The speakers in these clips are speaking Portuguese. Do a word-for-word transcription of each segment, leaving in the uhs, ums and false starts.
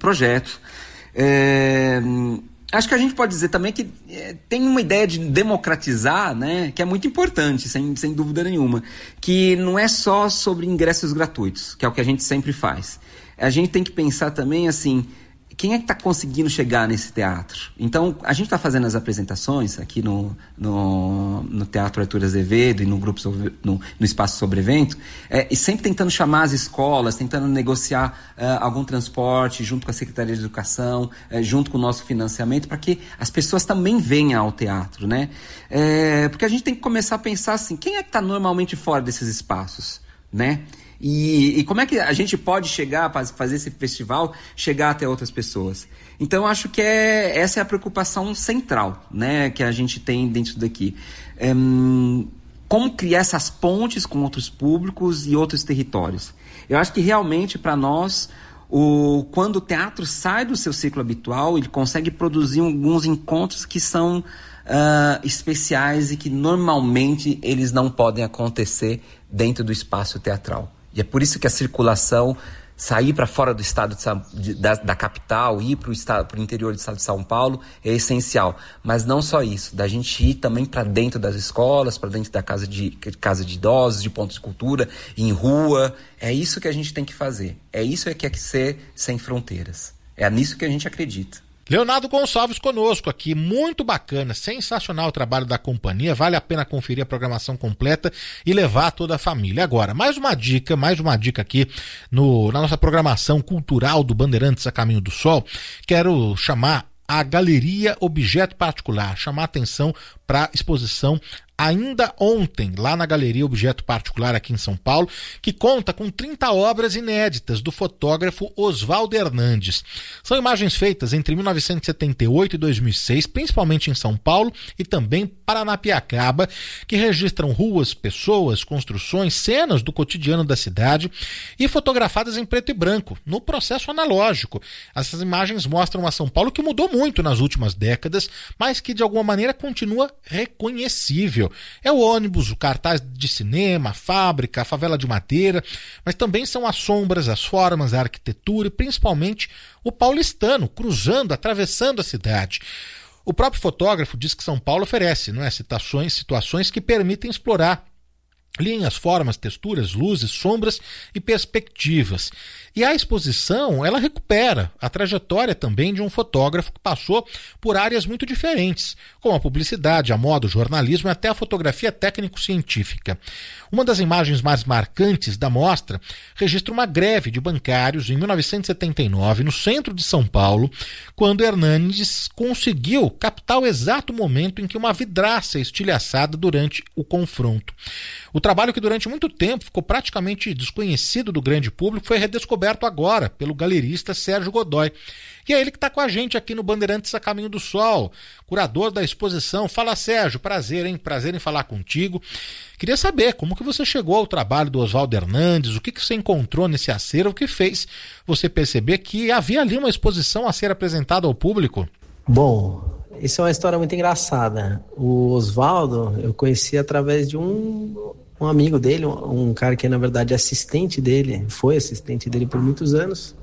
projeto. É, acho que a gente pode dizer também que é, tem uma ideia de democratizar, né, que é muito importante, sem, sem dúvida nenhuma, que não é só sobre ingressos gratuitos, que é o que a gente sempre faz. A gente tem que pensar também assim, quem é que está conseguindo chegar nesse teatro? Então, a gente está fazendo as apresentações aqui no, no, no Teatro Arthur Azevedo e no, grupo sobre, no, no Espaço Sobre Evento, é, e sempre tentando chamar as escolas, tentando negociar uh, algum transporte junto com a Secretaria de Educação, uh, junto com o nosso financiamento, para que as pessoas também venham ao teatro, né? É, porque a gente tem que começar a pensar assim, quem é que está normalmente fora desses espaços, né? E, e como é que a gente pode chegar, para fazer esse festival, chegar até outras pessoas? Então, acho que é, essa é a preocupação central, né, que a gente tem dentro daqui. É, como criar essas pontes com outros públicos e outros territórios? Eu acho que realmente, para nós, o, quando o teatro sai do seu ciclo habitual, ele consegue produzir alguns encontros que são uh, especiais e que normalmente eles não podem acontecer dentro do espaço teatral. E é por isso que a circulação, sair para fora do estado de, da, da capital, ir para o interior do estado de São Paulo é essencial. Mas não só isso, da gente ir também para dentro das escolas, para dentro da casa de, casa de idosos, de pontos de cultura, em rua. É isso que a gente tem que fazer. É isso que é que ser sem fronteiras. É nisso que a gente acredita. Leonardo Gonçalves conosco aqui, muito bacana, sensacional o trabalho da companhia, vale a pena conferir a programação completa e levar toda a família. Agora, mais uma dica, mais uma dica aqui no, na nossa programação cultural do Bandeirantes a Caminho do Sol, quero chamar a Galeria Objeto Particular, chamar a atenção para a exposição ainda ontem, lá na Galeria Objeto Particular aqui em São Paulo, que conta com trinta obras inéditas do fotógrafo Oswaldo Hernandes. São imagens feitas entre mil novecentos e setenta e oito e dois mil e seis, principalmente em São Paulo e também Paranapiacaba, que registram ruas, pessoas, construções, cenas do cotidiano da cidade e fotografadas em preto e branco, no processo analógico. Essas imagens mostram a São Paulo que mudou muito nas últimas décadas, mas que de alguma maneira continua reconhecível. É o ônibus, o cartaz de cinema, a fábrica, a favela de madeira, mas também são as sombras, as formas, a arquitetura e principalmente o paulistano, cruzando, atravessando a cidade. O próprio fotógrafo diz que São Paulo oferece, não é, situações, situações que permitem explorar linhas, formas, texturas, luzes, sombras e perspectivas. E a exposição, ela recupera a trajetória também de um fotógrafo que passou por áreas muito diferentes, como a publicidade, a moda, o jornalismo e até a fotografia técnico-científica. Uma das imagens mais marcantes da mostra registra uma greve de bancários em mil novecentos e setenta e nove, no centro de São Paulo, quando Hernandes conseguiu captar o exato momento em que uma vidraça é estilhaçada durante o confronto. O trabalho que durante muito tempo ficou praticamente desconhecido do grande público foi redescoberto agora pelo galerista Sérgio Godoy. E é ele que está com a gente aqui no Bandeirantes a Caminho do Sol, curador da exposição. Fala, Sérgio, prazer, hein? Prazer em falar contigo. Queria saber como que você chegou ao trabalho do Oswaldo Hernandes, o que, que você encontrou nesse acervo que fez você perceber que havia ali uma exposição a ser apresentada ao público? Bom, isso é uma história muito engraçada. O Oswaldo eu conheci através de um... um amigo dele, um cara que na verdade é assistente dele, foi assistente dele por muitos anos,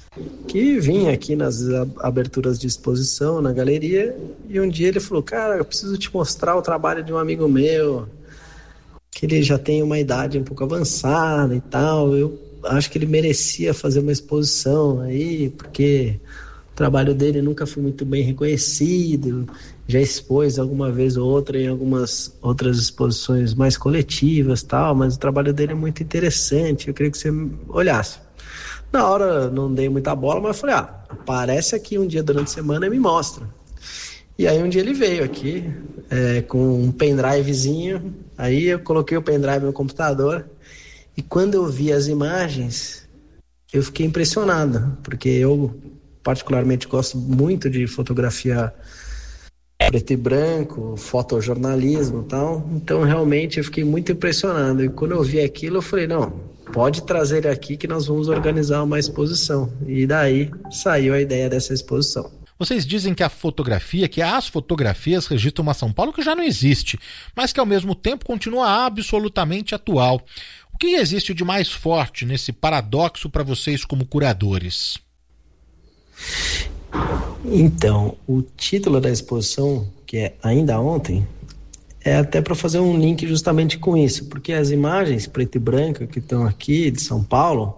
que vinha aqui nas aberturas de exposição na galeria, e um dia ele falou: cara, eu preciso te mostrar o trabalho de um amigo meu, que ele já tem uma idade um pouco avançada e tal, eu acho que ele merecia fazer uma exposição aí, porque o trabalho dele nunca foi muito bem reconhecido, já expôs alguma vez ou outra em algumas outras exposições mais coletivas e tal, mas o trabalho dele é muito interessante, eu queria que você olhasse. Na hora não dei muita bola, mas falei, ah, aparece aqui um dia durante a semana e me mostra. E aí um dia ele veio aqui é, com um pendrivezinho, aí eu coloquei o pendrive no computador e quando eu vi as imagens, eu fiquei impressionado, porque eu particularmente gosto muito de fotografia preto e branco, fotojornalismo e tal, então realmente eu fiquei muito impressionado, e quando eu vi aquilo eu falei, não, pode trazer ele aqui que nós vamos organizar uma exposição, e daí saiu a ideia dessa exposição. Vocês dizem que a fotografia, que as fotografias registram uma São Paulo que já não existe, mas que ao mesmo tempo continua absolutamente atual. O que existe de mais forte nesse paradoxo para vocês como curadores? Então, o título da exposição, que é Ainda Ontem, é até para fazer um link justamente com isso, porque as imagens preto e branco que estão aqui de São Paulo,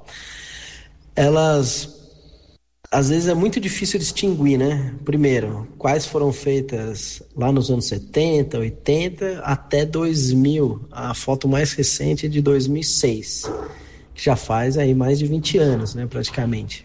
elas, às vezes é muito difícil distinguir, né? Primeiro, quais foram feitas lá nos anos setenta, oitenta até dois mil. A foto mais recente é de dois mil e seis, que já faz aí mais de vinte anos, né, praticamente.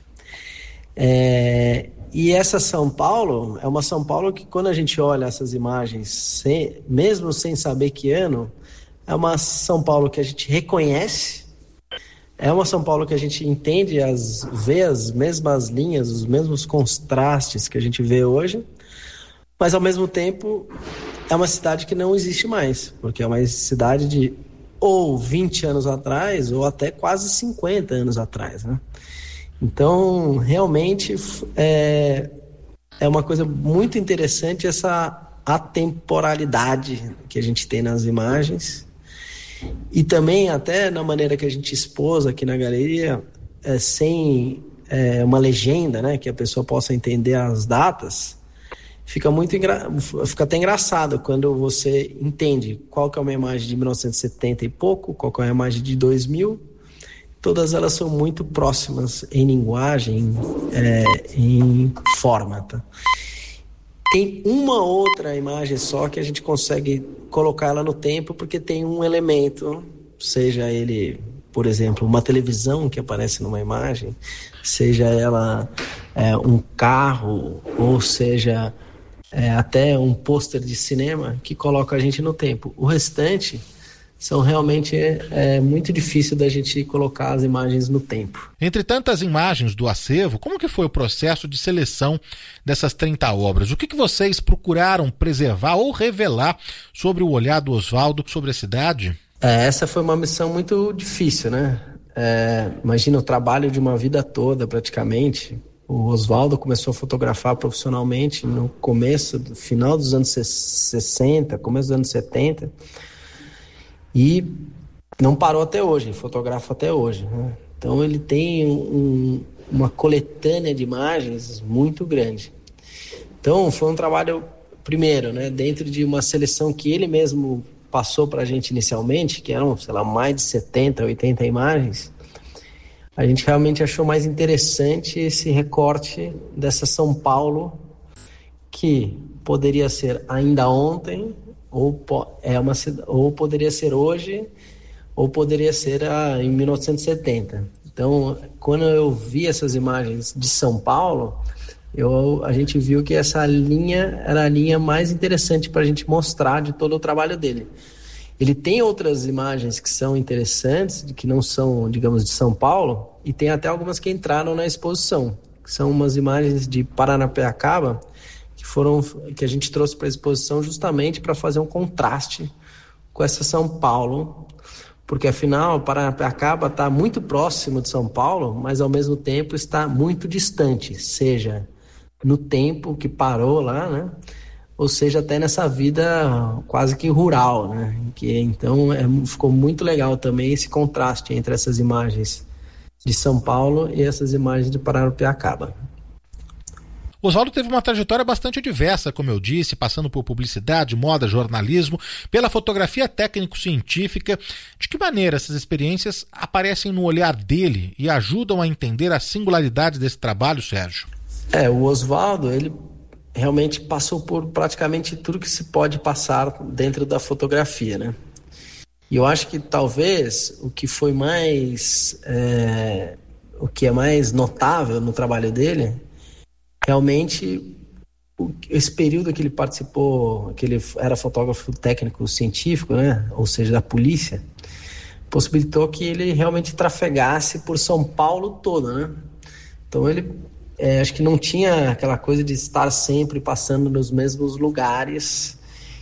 É, e essa São Paulo é uma São Paulo que, quando a gente olha essas imagens, sem, mesmo sem saber que ano, é uma São Paulo que a gente reconhece, é uma São Paulo que a gente entende, as, vê as mesmas linhas, os mesmos contrastes que a gente vê hoje, mas ao mesmo tempo é uma cidade que não existe mais, porque é uma cidade de ou vinte anos atrás ou até quase cinquenta anos atrás, né? Então, realmente, é, é uma coisa muito interessante essa atemporalidade que a gente tem nas imagens. E também, até na maneira que a gente expôs aqui na galeria, é, sem é, uma legenda, né, que a pessoa possa entender as datas, fica, muito engra... fica até engraçado quando você entende qual que é uma imagem de mil novecentos e setenta e pouco, qual que é uma imagem de dois mil. Todas elas são muito próximas em linguagem, é, em forma, tá? Tem uma outra imagem só que a gente consegue colocar ela no tempo, porque tem um elemento, seja ele, por exemplo, uma televisão que aparece numa imagem, seja ela é, um carro, ou seja é, até um pôster de cinema, que coloca a gente no tempo. O restante são realmente é, muito difícil da gente colocar as imagens no tempo. Entre tantas imagens do acervo, como que foi o processo de seleção dessas trinta obras? O que, que vocês procuraram preservar ou revelar sobre o olhar do Oswaldo sobre a cidade? É, essa foi uma missão muito difícil, né? É, imagina o trabalho de uma vida toda, praticamente. O Oswaldo começou a fotografar profissionalmente no começo, no final dos anos sessenta, começo dos anos setenta. E não parou até hoje, fotografa até hoje, né? Então ele tem um, uma coletânea de imagens muito grande. Então foi um trabalho, primeiro, né, dentro de uma seleção que ele mesmo passou para a gente inicialmente, que eram, sei lá, mais de setenta, oitenta imagens. A gente realmente achou mais interessante esse recorte dessa São Paulo, que poderia ser ainda ontem, Ou, é uma, ou poderia ser hoje, ou poderia ser ah, em mil novecentos e setenta. Então, quando eu vi essas imagens de São Paulo, eu, a gente viu que essa linha era a linha mais interessante para a gente mostrar de todo o trabalho dele. Ele tem outras imagens que são interessantes, que não são, digamos, de São Paulo, e tem até algumas que entraram na exposição, que são umas imagens de Paranapiacaba, foram que a gente trouxe para a exposição justamente para fazer um contraste com essa São Paulo, porque afinal Paranapiacaba está muito próximo de São Paulo, mas ao mesmo tempo está muito distante, seja no tempo que parou lá, né? Ou seja, até nessa vida quase que rural, né? Que, então é, ficou muito legal também esse contraste entre essas imagens de São Paulo e essas imagens de Paranapiacaba. Oswaldo teve uma trajetória bastante diversa, como eu disse, passando por publicidade, moda, jornalismo, pela fotografia técnico-científica. De que maneira essas experiências aparecem no olhar dele e ajudam a entender a singularidade desse trabalho, Sérgio? É, o Oswaldo, ele realmente passou por praticamente tudo que se pode passar dentro da fotografia, né? E eu acho que talvez o que foi mais... É, o que é mais notável no trabalho dele... Realmente, esse período que ele participou, que ele era fotógrafo técnico científico, né, ou seja, da polícia, possibilitou que ele realmente trafegasse por São Paulo toda, né? Então ele, é, acho que não tinha aquela coisa de estar sempre passando nos mesmos lugares,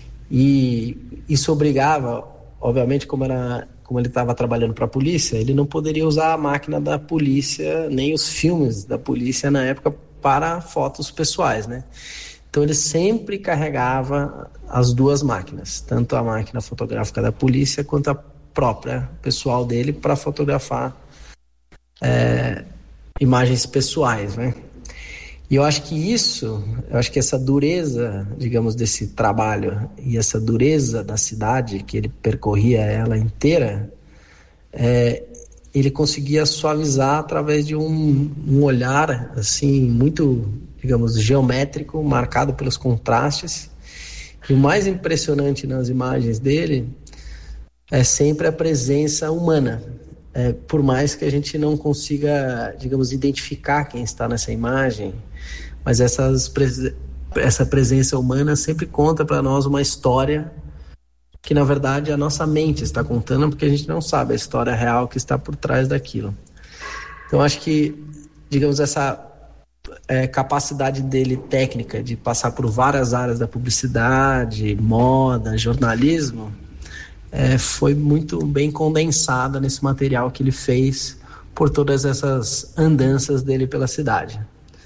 e isso obrigava, obviamente, como era, como ele estava trabalhando para a polícia, ele não poderia usar a máquina da polícia, nem os filmes da polícia na época, para fotos pessoais, né? Então ele sempre carregava as duas máquinas, tanto a máquina fotográfica da polícia quanto a própria pessoal dele, para fotografar é, imagens pessoais, né? E eu acho que isso, eu acho que essa dureza, digamos, desse trabalho e essa dureza da cidade, que ele percorria ela inteira, é, ele conseguia suavizar através de um, um olhar, assim, muito, digamos, geométrico, marcado pelos contrastes. E o mais impressionante nas imagens dele é sempre a presença humana. É, por mais que a gente não consiga, digamos, identificar quem está nessa imagem, mas essas, essa presença humana sempre conta para nós uma história que, na verdade, a nossa mente está contando, porque a gente não sabe a história real que está por trás daquilo. Então, acho que, digamos, essa é, capacidade dele técnica de passar por várias áreas da publicidade, moda, jornalismo, É, foi muito bem condensada nesse material que ele fez por todas essas andanças dele pela cidade.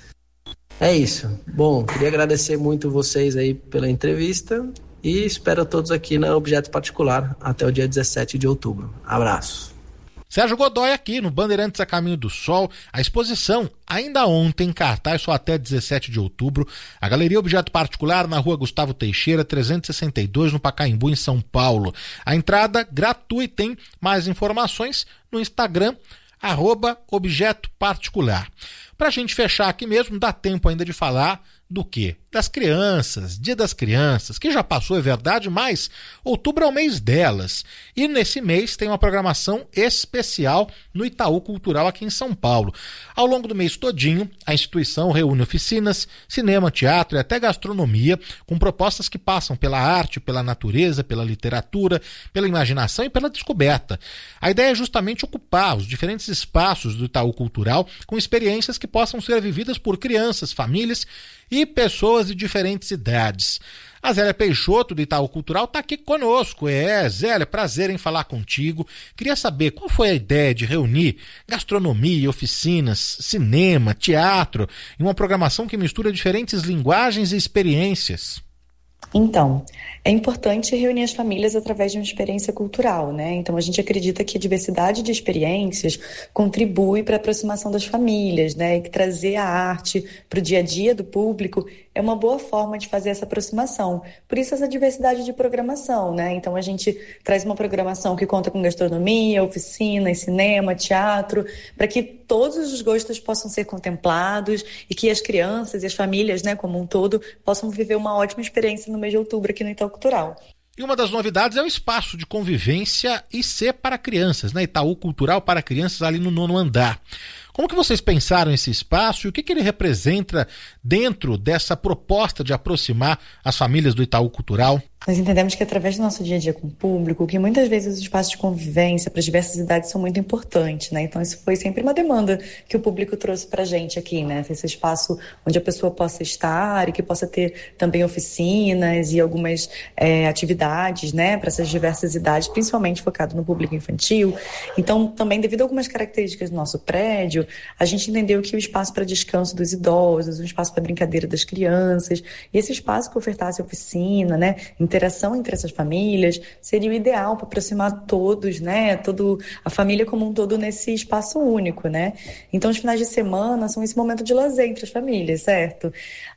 É isso. Bom, queria agradecer muito vocês aí pela entrevista e espero todos aqui na Objeto Particular até o dia dezessete de outubro. Abraço. Sérgio Godoy aqui no Bandeirantes a Caminho do Sol. A exposição ainda ontem, em cartaz, só até dezessete de outubro. A Galeria Objeto Particular na Rua Gustavo Teixeira, trezentos e sessenta e dois, no Pacaembu, em São Paulo. A entrada gratuita. Tem mais informações no Instagram, arroba Objeto Particular. Pra gente fechar aqui mesmo, dá tempo ainda de falar do quê? Das crianças, Dia das Crianças, que já passou, é verdade, mas outubro é o mês delas. E nesse mês tem uma programação especial no Itaú Cultural aqui em São Paulo. Ao longo do mês todinho, a instituição reúne oficinas, cinema, teatro e até gastronomia, com propostas que passam pela arte, pela natureza, pela literatura, pela imaginação e pela descoberta. A ideia é justamente ocupar os diferentes espaços do Itaú Cultural com experiências que possam ser vividas por crianças, famílias e pessoas de diferentes idades. A Zélia Peixoto, do Itaú Cultural, está aqui conosco. É, Zélia, prazer em falar contigo. Queria saber qual foi a ideia de reunir gastronomia, oficinas, cinema, teatro, em uma programação que mistura diferentes linguagens e experiências. Então, é importante reunir as famílias através de uma experiência cultural, né? Então, a gente acredita que a diversidade de experiências contribui para a aproximação das famílias, né? E que trazer a arte para o dia a dia do público é uma boa forma de fazer essa aproximação. Por isso, essa diversidade de programação, né? Então, a gente traz uma programação que conta com gastronomia, oficinas, cinema, teatro, para que todos os gostos possam ser contemplados e que as crianças e as famílias, né, como um todo, possam viver uma ótima experiência no mês de outubro aqui no Itaú Cultural. E uma das novidades é o espaço de convivência I C para crianças, né? Itaú Cultural para crianças ali no nono andar. Como que vocês pensaram esse espaço e o que, que ele representa dentro dessa proposta de aproximar as famílias do Itaú Cultural? Nós entendemos que através do nosso dia a dia com o público, que muitas vezes os espaços de convivência para as diversas idades são muito importantes, né? Então isso foi sempre uma demanda que o público trouxe para a gente aqui, né? Esse espaço onde a pessoa possa estar e que possa ter também oficinas e algumas é, atividades, né? Para essas diversas idades, principalmente focado no público infantil. Então também devido a algumas características do nosso prédio, a gente entendeu que o espaço para descanso dos idosos, um espaço para brincadeira das crianças, e esse espaço que ofertasse oficina, né? Interação entre essas famílias, seria o ideal para aproximar todos, né, todo, a família como um todo nesse espaço único, né? Então, os finais de semana são esse momento de lazer entre as famílias, certo?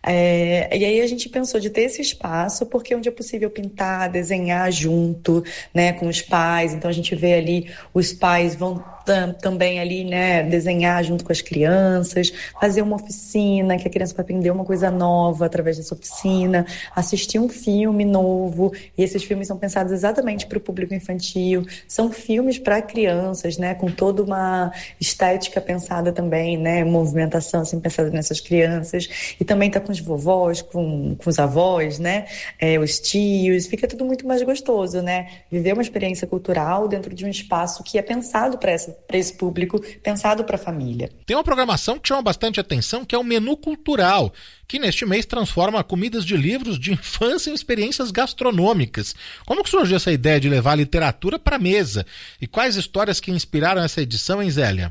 É, e aí a gente pensou de ter esse espaço, porque onde é possível pintar, desenhar junto, né, com os pais. Então, a gente vê ali, os pais vão tam, também ali, né, desenhar junto com as crianças, fazer uma oficina, que a criança vai aprender uma coisa nova através dessa oficina, assistir um filme novo, e esses filmes são pensados exatamente para o público infantil, são filmes para crianças, né, com toda uma estética pensada também, né, movimentação assim, pensada nessas crianças, e também tá com os vovós, com, com os avós, né, é, os tios, fica tudo muito mais gostoso, né, viver uma experiência cultural dentro de um espaço que é pensado para esse público, pensado para a família. Tem uma programação que chama bastante atenção, que é o Menu Cultural, que neste mês transforma comidas de livros de infância em experiências gastronômicas. Como que surgiu essa ideia de levar a literatura para a mesa? E quais histórias que inspiraram essa edição, hein, Zélia?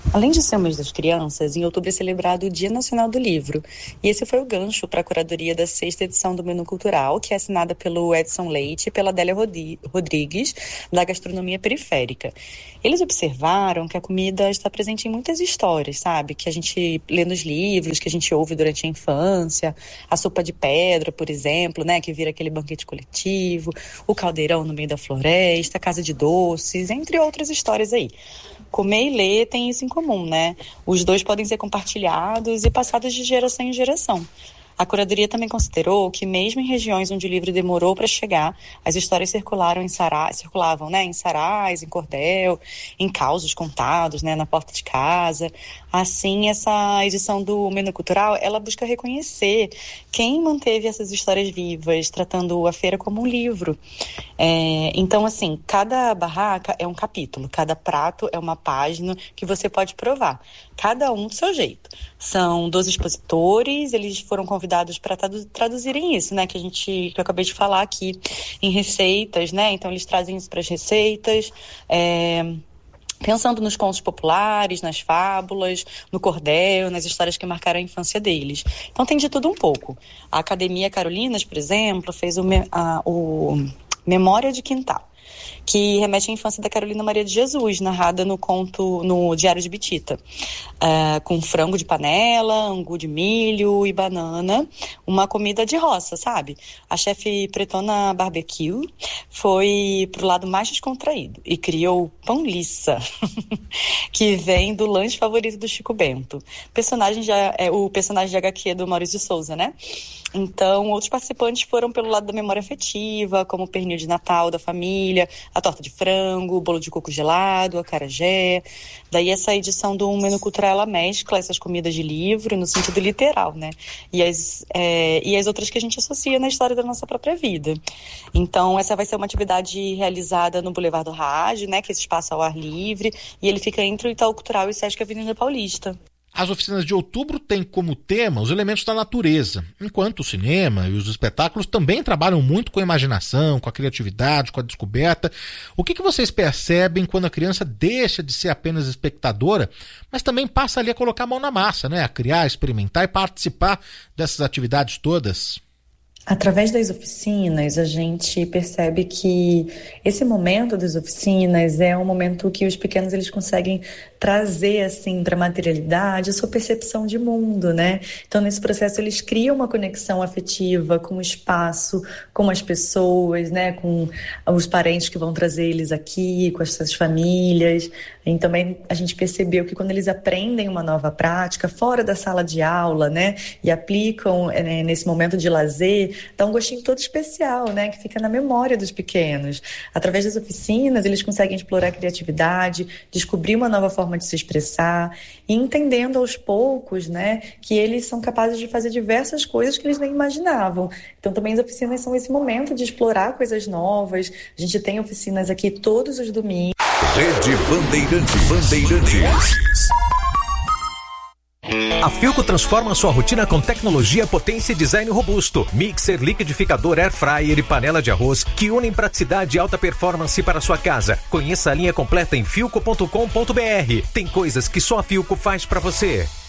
Além de ser o mês das crianças, em outubro é celebrado o Dia Nacional do Livro. E esse foi o gancho para a curadoria da sexta edição do Menu Cultural, que é assinada pelo Edson Leite e pela Adélia Rodrigues, da Gastronomia Periférica. Eles observaram que a comida está presente em muitas histórias, sabe? Que a gente lê nos livros, que a gente ouve durante a infância. A sopa de pedra, por exemplo, né? Que vira aquele banquete coletivo. O caldeirão no meio da floresta, a casa de doces, entre outras histórias aí. Comer e ler tem isso em comum, né? Os dois podem ser compartilhados e passados de geração em geração. A curadoria também considerou que mesmo em regiões onde o livro demorou para chegar, as histórias circularam em sará, circulavam né, em sarais, em cordel, em causos contados, né, na porta de casa. Assim, essa edição do Menu Cultural, ela busca reconhecer quem manteve essas histórias vivas, tratando a feira como um livro. É, então, assim, cada barraca é um capítulo, cada prato é uma página que você pode provar, cada um do seu jeito. São doze expositores, eles foram convidados para traduzirem isso, né, que a gente, que eu acabei de falar aqui, em receitas, né, então eles trazem isso para as receitas, é, pensando nos contos populares, nas fábulas, no cordel, nas histórias que marcaram a infância deles. Então tem de tudo um pouco. A Academia Carolinas, por exemplo, fez o, a, o Memória de Quintal, que remete à infância da Carolina Maria de Jesus, narrada no conto, no Diário de Bitita, uh, com frango de panela, angu de milho e banana, uma comida de roça, sabe? A chefe Pretona Barbecue foi pro lado mais descontraído e criou pão liça, que vem do lanche favorito do Chico Bento. Personagem já, é, o personagem de agá quê do Maurício de Souza, né? Então, outros participantes foram pelo lado da memória afetiva, como o pernil de Natal da família, a torta de frango, o bolo de coco gelado, a acarajé. Daí essa edição do Menu Cultural, ela mescla essas comidas de livro no sentido literal, né? E as, é, e as outras que a gente associa na história da nossa própria vida. Então, essa vai ser uma atividade realizada no Boulevard do Rádio, né? Que é esse espaço ao ar livre, e ele fica entre o Itaú Cultural e o Sesc Avenida Paulista. As oficinas de outubro têm como tema os elementos da natureza, enquanto o cinema e os espetáculos também trabalham muito com a imaginação, com a criatividade, com a descoberta. O que, que vocês percebem quando a criança deixa de ser apenas espectadora, mas também passa ali a colocar a mão na massa, né? A criar, experimentar e participar dessas atividades todas? Através das oficinas, a gente percebe que esse momento das oficinas é um momento que os pequenos eles conseguem trazer assim para a materialidade a sua percepção de mundo, né? Então, nesse processo, eles criam uma conexão afetiva com o espaço, com as pessoas, né? Com os parentes que vão trazer eles aqui, com as suas famílias. E também a gente percebeu que quando eles aprendem uma nova prática fora da sala de aula, né? E aplicam né, nesse momento de lazer, dá um gostinho todo especial, né? Que fica na memória dos pequenos. Através das oficinas, eles conseguem explorar a criatividade, descobrir uma nova forma de se expressar e entendendo aos poucos, né? Que eles são capazes de fazer diversas coisas que eles nem imaginavam. Então, também as oficinas são esse momento de explorar coisas novas. A gente tem oficinas aqui todos os domingos. Rede Bandeirantes. Bandeirantes. A Philco transforma sua rotina com tecnologia, potência e design robusto. Mixer, liquidificador, air fryer e panela de arroz que unem praticidade e alta performance para sua casa. Conheça a linha completa em philco ponto com ponto br. Tem coisas que só a Philco faz para você.